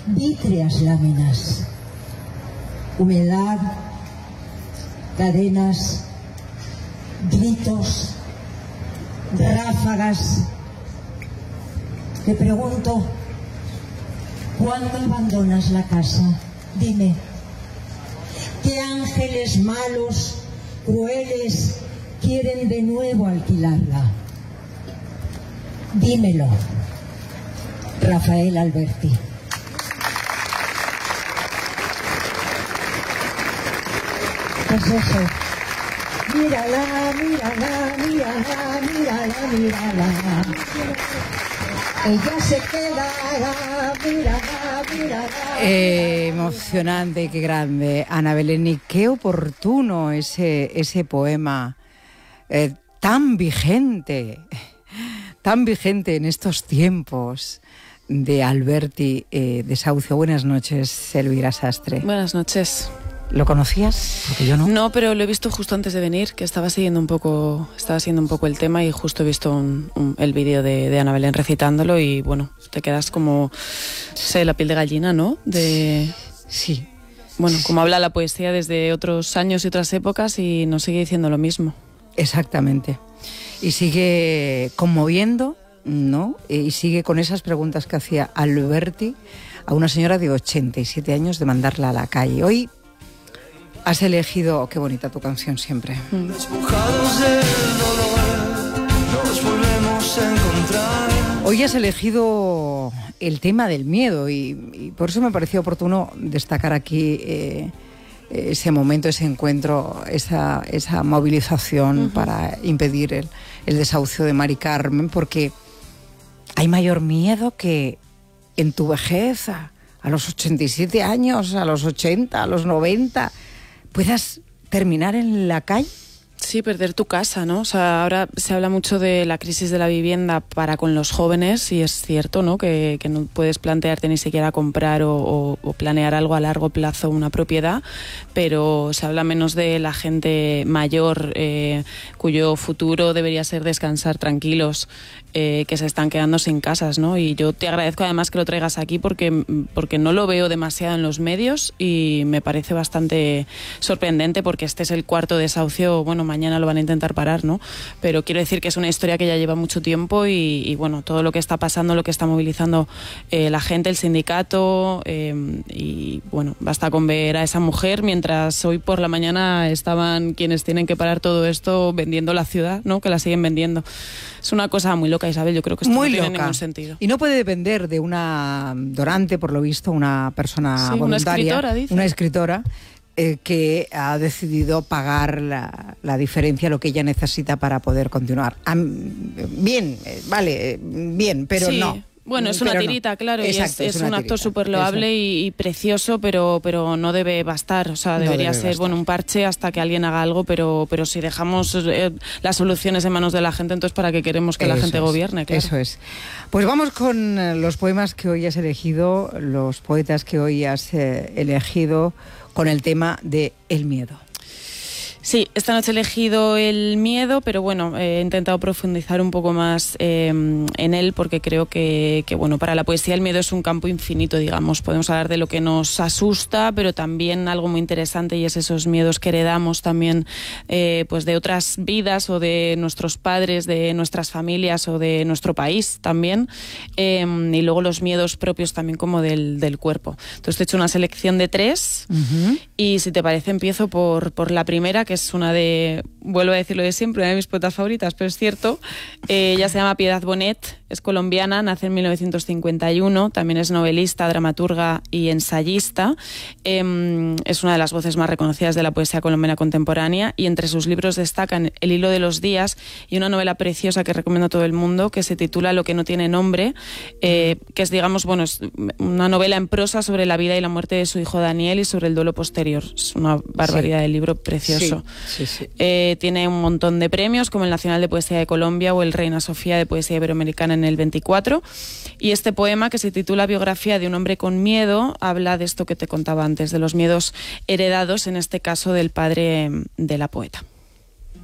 vítreas láminas, humedad, cadenas, gritos, ráfagas. Te pregunto, ¿cuándo abandonas la casa? Dime, ¿qué ángeles malos, crueles, quieren de nuevo alquilarla? Dímelo. Rafael Alberti. Pues eso. Mírala, mírala, mírala, mírala, mírala. Ella se quedará, mírala, mírala. Emocionante, qué grande. Ana Belén, y qué oportuno ese poema tan vigente en estos tiempos de Alberti Desahucio. Buenas noches, Elvira Sastre. Buenas noches. ¿Lo conocías? Porque yo no. No, pero lo he visto justo antes de venir, que estaba siguiendo un poco el tema, y justo he visto el vídeo de Ana Belén recitándolo, y bueno, te quedas como, la piel de gallina, ¿no? Sí. Bueno, como habla la poesía desde otros años y otras épocas, y nos sigue diciendo lo mismo. Exactamente. Y sigue conmoviendo, ¿no? Y sigue con esas preguntas que hacía Alberti a una señora de 87 años de mandarla a la calle. Hoy has elegido, qué bonita tu canción siempre. Hoy has elegido el tema del miedo, y por eso me pareció oportuno destacar aquí ese momento, ese encuentro, esa movilización para impedir el desahucio de Mari Carmen, porque hay mayor miedo que en tu vejez, a los 87 años, a los 80, a los 90, puedas terminar en la calle. Sí, perder tu casa, ¿no? O sea, ahora se habla mucho de la crisis de la vivienda para con los jóvenes, y es cierto, ¿no? Que no puedes plantearte ni siquiera comprar o planear algo a largo plazo, una propiedad, pero se habla menos de la gente mayor, cuyo futuro debería ser descansar tranquilos, que se están quedando sin casas, ¿no? Y yo te agradezco además que lo traigas aquí, porque no lo veo demasiado en los medios, y me parece bastante sorprendente, porque este es el cuarto desahucio. Bueno, mañana lo van a intentar parar, ¿no? Pero quiero decir que es una historia que ya lleva mucho tiempo, y bueno, todo lo que está pasando, lo que está movilizando la gente, el sindicato, y bueno, basta con ver a esa mujer, mientras hoy por la mañana estaban quienes tienen que parar todo esto vendiendo la ciudad, ¿no? Que la siguen vendiendo. Es una cosa muy loca, Isabel. Yo creo que esto muy no tiene loca. Ningún sentido. Y no puede depender de una donante, por lo visto, una persona voluntaria, una escritora, que ha decidido pagar la diferencia, lo que ella necesita para poder continuar. Bien, vale, bien, pero sí. No. Bueno, es una tirita, no. Claro. Exacto, y es un acto súper loable y precioso, pero no debe bastar. O sea, debería ser bastar. Bueno, un parche hasta que alguien haga algo, pero si dejamos las soluciones en manos de la gente, entonces ¿para qué queremos que la gente gobierne? Claro. Eso es. Pues vamos con los poemas que hoy has elegido, los poetas que hoy has elegido, con el tema de el miedo. Sí, esta noche he elegido el miedo, pero bueno, he intentado profundizar un poco más en él, porque creo que bueno, para la poesía el miedo es un campo infinito, digamos. Podemos hablar de lo que nos asusta, pero también algo muy interesante, y es esos miedos que heredamos también pues de otras vidas, o de nuestros padres, de nuestras familias, o de nuestro país también, y luego los miedos propios también, como del cuerpo. Entonces te he hecho una selección de 3, y si te parece empiezo por la primera, que es una de, vuelvo a decirlo de siempre, una de mis poetas favoritas, pero es cierto. Ella se llama Piedad Bonet, es colombiana, nace en 1951, también es novelista, dramaturga y ensayista. Es una de las voces más reconocidas de la poesía colombiana contemporánea, y entre sus libros destacan El hilo de los días y una novela preciosa que recomiendo a todo el mundo, que se titula Lo que no tiene nombre, que es, digamos, bueno, es una novela en prosa sobre la vida y la muerte de su hijo Daniel y sobre el duelo posterior. Es una barbaridad de libro, precioso. Sí. Tiene un montón de premios, como el Nacional de Poesía de Colombia o el Reina Sofía de Poesía Iberoamericana en el 24. Y este poema, que se titula Biografía de un hombre con miedo, habla de esto que te contaba antes, de los miedos heredados, en este caso del padre de la poeta.